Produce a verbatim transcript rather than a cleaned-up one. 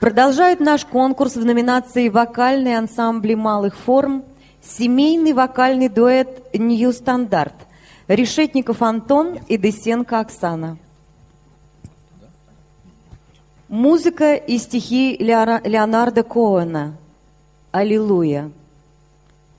Продолжает наш конкурс в номинации «Вокальные ансамбли малых форм» семейный вокальный дуэт «Нью Стандарт» Решетников Антон и Дысенко Оксана. Музыка и стихи Леонардо Коэна. Аллилуйя.